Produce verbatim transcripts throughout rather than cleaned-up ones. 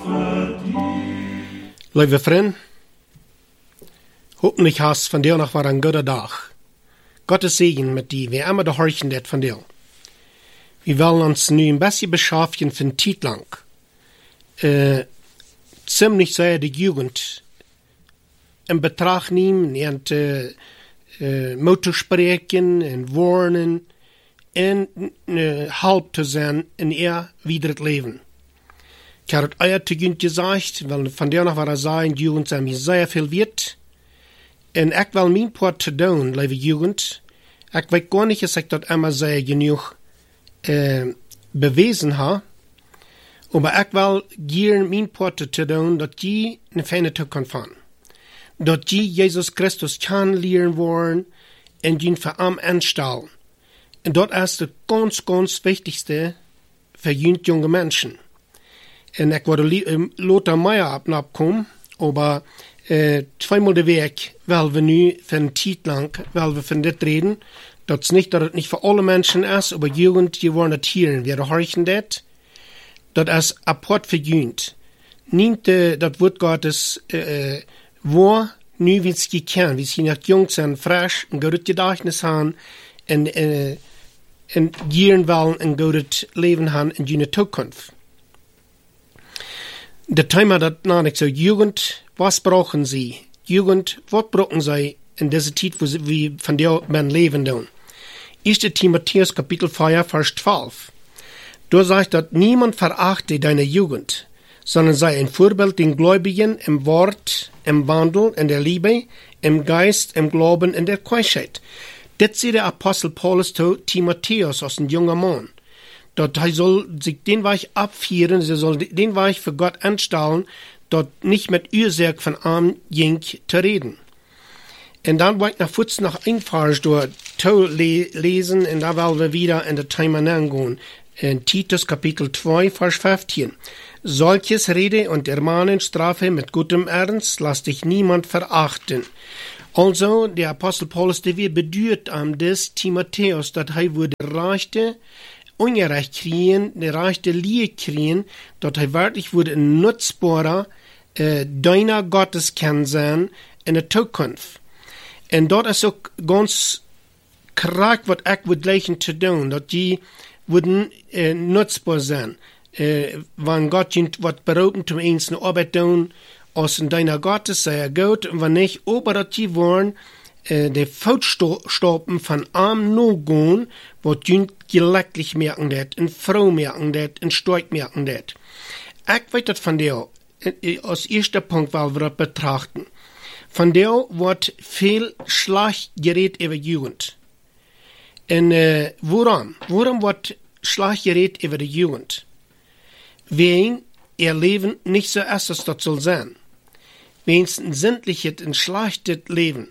Lieve vriend, hoffentlich hast von dir noch war ein guter Tag. Gottes Segen mit dir, wie immer der horchen det von dir. Wir wollen uns nu ein bisschen beschaffen für eine Zeit lang. Äh, ziemlich sehr die Jugend in Betracht nehmen und äh, äh, Motto sprechen und warnen und äh, halb zu sein in ihr weiteres Leben. Ich habe es euer Tugend gesagt, weil von der noch war er sagen, die Jugend sei mir sehr viel wert. Und ich will mein Part zu tun, liebe Jugend. Ich weiß gar nicht, dass ich das immer sehr genug äh, bewiesen habe. Aber ich will gerne mein Part zu tun, dass die eine feine Zukunft haben. Dass die Jesus Christus kennenlernen wollen und ihn für am anstellen. Und das ist das ganz, ganz Wichtigste für junge Menschen. Und ich würde äh, Lothar Meyer abkommen, aber äh, zweimal der Weg, weil wir nu für eine Zeit lang, weil wir von das reden, dass es nicht, dass es nicht für alle Menschen ist, aber Jugend, die wollen das hören, wir horchen das, das ist apart für Jugend. Nimmt äh, das Wort Gottes, äh, wo, nu wie es gekannt, wie sie noch jung sind, frisch, ein gutes Gedächtnis haben, und, äh, und gehen wollen, ein gutes Leben haben in ihrer Zukunft. Der Thema das nicht so, Jugend, was brauchen sie? Jugend, was brauchen sie in dieser Zeit, wo sie wie von der man leben tun? erster Timotheus Kapitel vier, Vers zwölf. Da sagt, dass niemand verachte deine Jugend, sondern sei ein Vorbild den Gläubigen im Wort, im Wandel, in der Liebe, im Geist, im Glauben, in der Keuschheit. Das sieht der Apostel Paulus zu Timotheus als ein junger Mann. Dort er soll sich den Weg abführen, er soll den Weg für Gott anstellen, dort nicht mit Ursache von arm Jink zu reden. Und dann wollte ich nach Futz noch ein Vers durch lesen, und da wollen wir wieder in der Thema gehen. In Titus Kapitel zwei, Vers fünfzehn. Solches Rede und Ermahnen strafe mit gutem Ernst, lass dich niemand verachten. Also, der Apostel Paulus, der wir bedürt am des Timotheus, dass er würde reichte, ungerecht kriegen, der reichte Liebe kriegen, dass er wirklich würde ein nutzbarer, äh, deiner Gottes kennen sein in der Zukunft. Und dort ist auch ganz krass, was ich würde gleichen zu tun, dass die würden äh, nutzbar sein. Äh, wenn Gott ihnen was berufen, zum eins eine Arbeit tun, aus deiner Gottes sei er gut, und wenn nicht, aber dass die wollen, äh, die Fußstapfen von arm no gehen, wo die gelecklich merken det, und Frau merken det, und Storch merken det. Ich weiß das von der, äh, als erster Punkt, weil wir das betrachten. Von der wird viel schlecht geredet über Jugend. Und äh, woran? Woran wird schlecht geredet über die Jugend? Wen ihr Leben nicht so ist, als das soll sein. Wen's ein sinnliches, ein schlechtes Leben.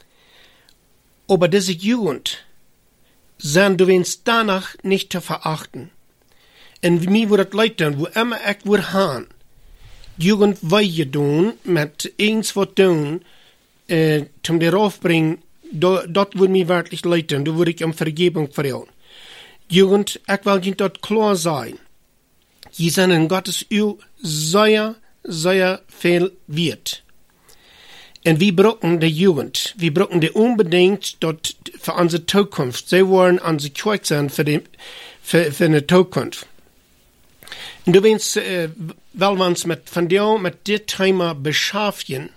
Aber diese Jugend sind du wenigstens danach nicht zu verachten. Und mir wird das leid tun, wo immer ich würde haben, Jugend weihe tun, mit eins was tun, äh, zum dir aufbringen, dort würde mir wirklich leid tun, da würde ich um Vergebung fragen. Jugend, ich will Ihnen dort klar sein. Sie sind in Gottes Augen sehr, sehr viel wert. Und wir brauchen die Jugend. Wir brauchen die unbedingt dort für unsere Zukunft. Sie wollen unsere Kirche sein für, die, für, für eine Zukunft. Und du willst, äh, weil wir uns mit, von dir mit dem Thema beschäftigen,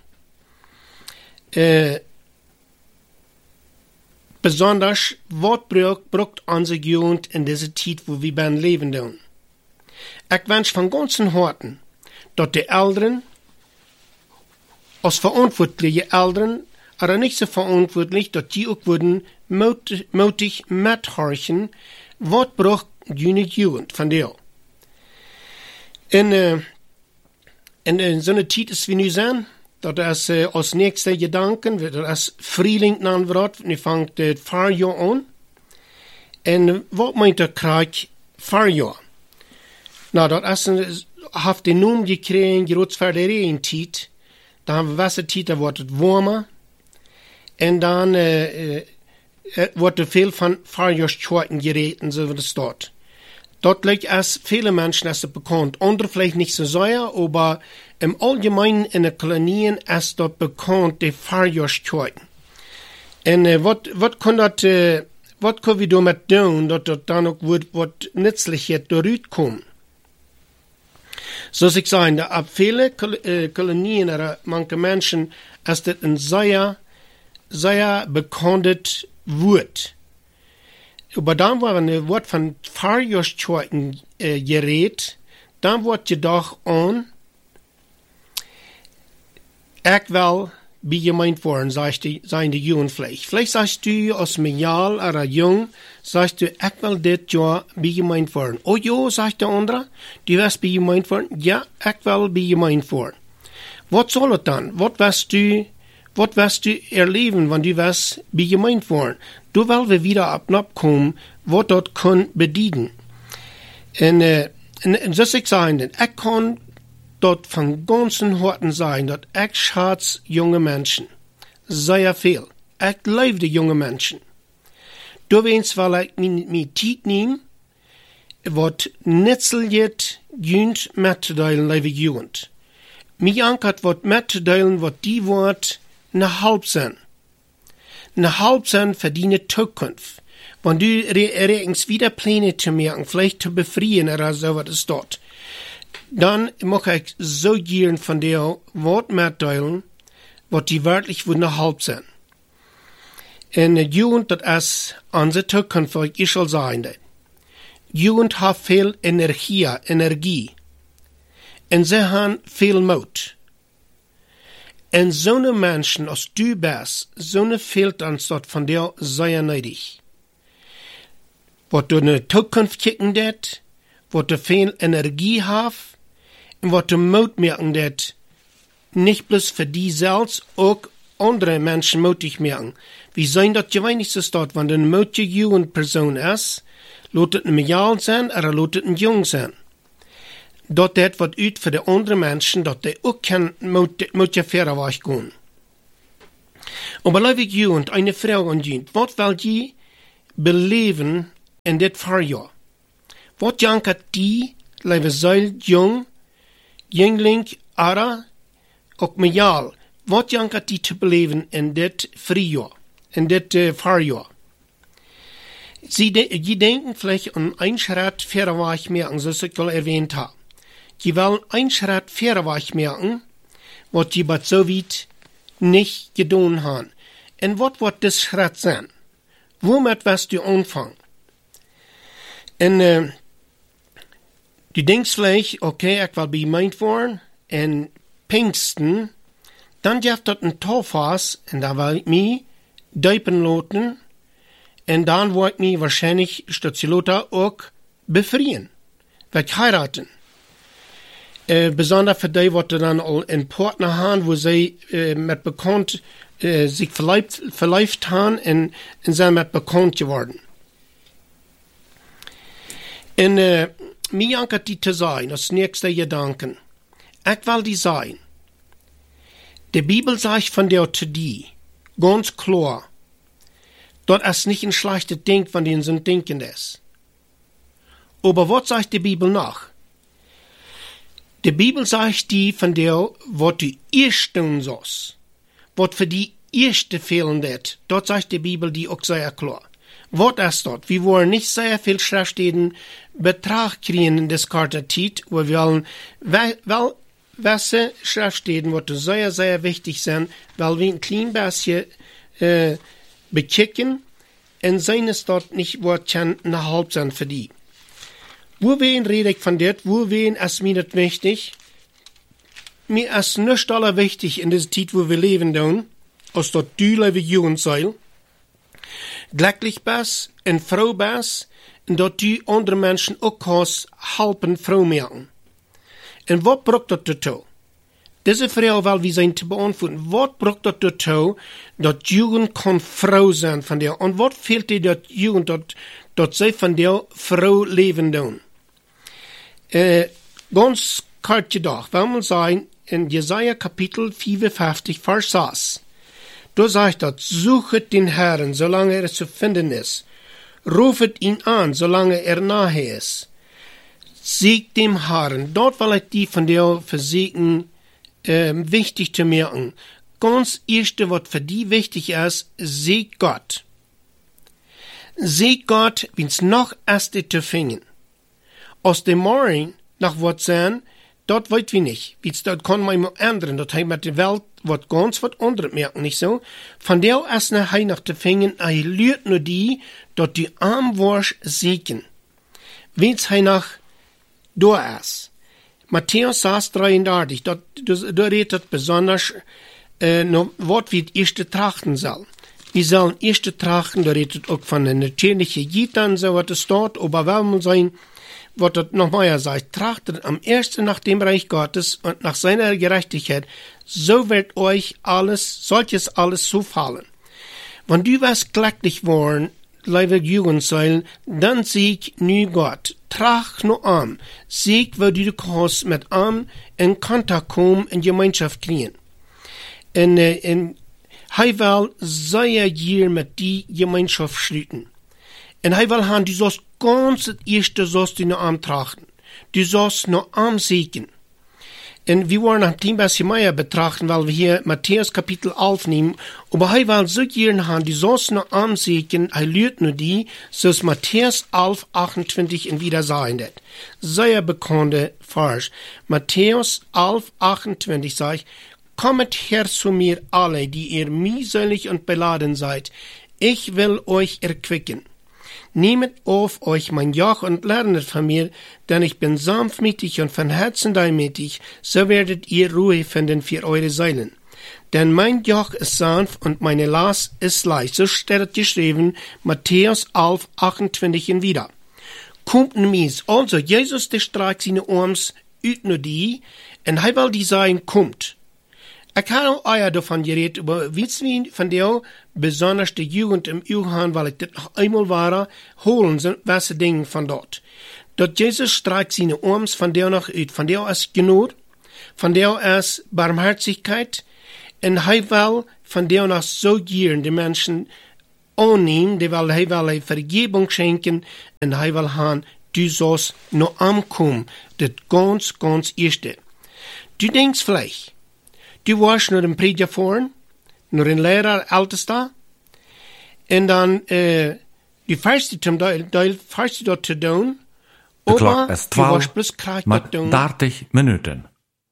äh, besonders, was braucht, braucht unsere Jugend in dieser Zeit, wo wir beim Leben tun. Ich wünsche von ganzem Herzen, dass die Eltern, als verantwortliche Eltern, aber nicht so verantwortlich, dass die auch würden mutig mithorchen, was braucht die Jugend von dir. In, äh, in, in so einer Zeit ist wie nu sein, dass äh, als nächster Gedanken, das ist Frühling nan wird, und fängt das Fahrjahr an. Und was meint der Krieg Fahrjahr? Na, das ist, hat den Namen gekriegt, gerade für die Regenzeit. Da haben wir Wasserzeit, da wird es warmer. Und dann äh, äh, wird viel von Fahrjahrskirchen geredet, so wie das dort. Dort liegt es viele Menschen, es ist bekannt. Andere vielleicht nicht so sehr, aber im Allgemeinen in den Kolonien ist dort bekannt, die Feierlichkeiten. Und äh, was kann das, äh, was können wir damit tun, dass dort dann auch was Nützliches durchkommt? So ich sagen, da ab viele Kol äh, Kolonien oder manche Menschen ist das ein sehr, sehr bekanntes Wort. Aber dann war ein Wort von Feierlichkeiten äh, gerät, dann wird jedoch an, ich will bei gemeint worden, sagst du, seien die Jungen vielleicht. Vielleicht sagst du als Medial oder Jung, sagst du, ich will das ja bei gemeint worden. Oh jo, sagt der andere, du wirst bei gemeint worden? Ja, ich will bei gemeint worden. Was soll das dann? Was wirst du, was wirst du erleben, wenn du wirst bei gemeint worden? Du willst wir wieder abkommen, was dort kann bedienen. Und, äh, und, und so ich sagen, ich kann dort von ganzen Herzen sagen, dass ich schätze junge Menschen. Sehr viel. Ich liebe die junge Menschen. Du weißt, weil ich mir Zeit nehme, was nützlich jünd mitzuteilen, liebe Jugend. Mir ankert was mitzuteilen, was die Wort eine halb sind. Eine halb sind für die Zukunft. Wenn du rechnest, wieder Pläne zu machen, vielleicht zu befreien oder so was ist dort, dann mache ich so gern von dir Wort mitteilen, was die wirklich wo eine halb sind. Und die Jugend, das ist unsere Zukunft, was ich soll sagen. Jugend hat viel Energie, Energie. Und sie haben viel Mut. Und so eine Menschen, als du bist, so eine fehlt uns dort von dir sehr nötig. Was du eine Zukunft kicken det, was du viel Energie hast, und was du Mut merken det, nicht bloß für die selbst, auch andere Menschen mutig merken. Wie sein das gewöhnlichste dort, wenn du eine mutige Jugendperson ist, lot es ein Medial sein, oder lot es ein Jung sein. Dort det wat uit für die anderen Menschen, dat die auch kann mit der Fähre gehen. Aber liebe Jugend, eine Frage an dich. Was will die beleben in dit Fahrjahr? Was jankert die, liebe Seil, Jung, Jüngling, Ara, auch Medial, was jankert die zu beleben in dit Frühjahr, in dit uh, Fahrjahr? Sie, de, die denken vielleicht an einen Schritt Fähre merken, so ich schon erwähnt habe. Die wollen einen Schritt Fährweg merken, was die bei so weit nicht getan haben. Und was wird das Schritt sein? Womit wirst du anfangen? Und äh, du denkst vielleicht, okay, ich will bemeint worden, in Pfingsten, dann darf dort ein Torfass, und da will ich mich döpen lassen, und dann will ich mich wahrscheinlich statt Lothar auch befreien, will ich heiraten. Äh, besonders für die, die dann all in Partner haben, wo sie äh, mit bekannt, äh, sich verleibt, verleibt haben und, und sind mit bekannt geworden. Und äh, mir ankert die zu sein, das nächste Gedanken. Ich will die sein. Die Bibel sagt von der zu die, ganz klar, dort ist nicht ein schlechtes Ding, von denen sie denken ist. Aber was sagt die Bibel noch? Die Bibel sagt die von der, was du erst tun sollst, was für die erste fehlen wird. Dort sagt die Bibel die auch sehr klar. Was ist dort? Wir wollen nicht sehr viel Schriftstellen Betrag kriegen in das Kartetit, wo wir wollen, weil, weil, welche Schriftstellen, die sehr, sehr wichtig sind, weil wir ein klein bisschen, äh, bekicken, und sein es dort nicht, was kann eine halb sein für die. Wo wen rede ich von det, wo wen ist mir das wichtig? Mir ist nicht aller wichtig in dieser Zeit, wo wir leben, dann, als dort du, liebe Jugend sei, glücklich bist, und froh bist, und dort du andere Menschen auch kannst helfen, froh merken. Und was braucht das dazu? Diese Frage, weil wir sein zu beantworten, was braucht das dazu, dass Jugend kann froh sein von der, und was fehlt dir, dass Jugend, dort, dort sie von der froh leben, dann? Äh, ganz kort gedacht, wenn man sagen, in Jesaja Kapitel vierundfünfzig, Vers sechs, da sagt das, suchet den Herrn, solange er zu finden ist, rufet ihn an, solange er nahe ist. Sieg dem Herrn. Dort will ich die von dir versuchen, äh, wichtig zu merken. Ganz erste, was für die wichtig ist, sieg Gott. Sieg Gott, wenn's noch erste zu finden. Aus dem Morgen, nach was sein, dort weit wir nicht. Wie's dort kann man mal ändern, dort haben wir die Welt, wat ganz wat anderes merken, nicht so? Von der erst nach Hei nach zu finden, er lürt nur die, dort die Armwursch siegen. Wenn's Hei nach da ist. Matthäus sechs dreiunddreißig, dort, da redet besonders, äh, noch, wat wir erste trachten sollen. Wir sollen erste trachten, da redet auch von der natürlichen Gittern, so was es dort, aber wenn sein, was dort noch mehr sagt, trachtet am ersten nach dem Reich Gottes und nach seiner Gerechtigkeit, so wird euch alles, solches alles zufallen. Wenn du was glücklich worden, liebe Jugendsäulen, dann sieg nu Gott, trach nur am, sieg, wo du kannst mit am in Kontakt kommen, in Gemeinschaft kriegen. Und, äh, in, Hij will sehr hier mit die Gemeinschaft schließen. Und hij will haben, du sollst ganz das erste sollst du noch am trachten. Du sollst noch am siegen. Und wir wollen ein klein bisschen mehr betrachten, weil wir hier Matthäus Kapitel elf nehmen. Aber hij will so gerne haben, du sollst noch am siegen, hij lügt nur die, so ist Matthäus elf achtundzwanzig in wieder sagen das. Sehr bekannte Vers. Matthäus elf achtundzwanzig sagt, kommet her zu mir alle, die ihr mühselig und beladen seid. Ich will euch erquicken. Nehmet auf euch mein Joch und lernet von mir, denn ich bin sanftmütig und von Herzen demütig, so werdet ihr Ruhe finden für eure Seelen. Denn mein Joch ist sanft und meine Last ist leicht. So steht geschrieben, Matthäus elf achtundzwanzig in wieder. Kommt mies, also Jesus, der streicht seine Arms ut nur die, und er will die sagen, kommt. Ich habe euch davon geredet, aber wisst ihr, von der besonders die Jugend im Juhan, weil ich das noch einmal war, holen sind was Dinge von dort. Dort Jesus streicht seine Arms von der noch ut, von der ist Genug, von der ist Barmherzigkeit, und er will von der noch so gern die Menschen annehmen, die will, er will Vergebung schenken, und er will haben, du sollst noch ankommen, das ganz, ganz erste. Du denkst vielleicht, du warst nur ein Prediger vorn, nur ein Lehrer, Ältester, und dann, äh, du fährst zum Teil, fährst du dort zu tun, aber du warst bloß krank dort tun. dertig Minuten.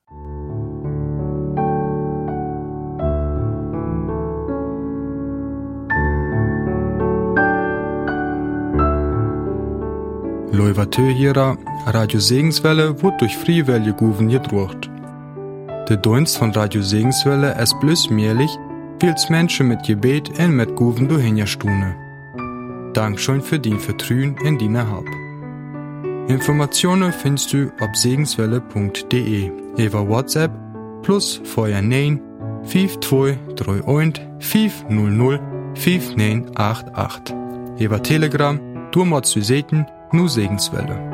Leuvatö hierer, Radio Segenswelle wird durch Friewelle Guven gedruckt. Der Dienst von Radio Segenswelle ist bloß möglich, weil's Menschen mit Gebet und mit Guven durchhingerstune. Dankeschön für dein Vertrauen in deine Halb. Informationen findest du auf segenswelle punkt de, über WhatsApp plus vorher neun fünf zwei drei eins fünf null null fünf neun acht acht. Über Telegram, du mal zu sehen, nur Segenswelle.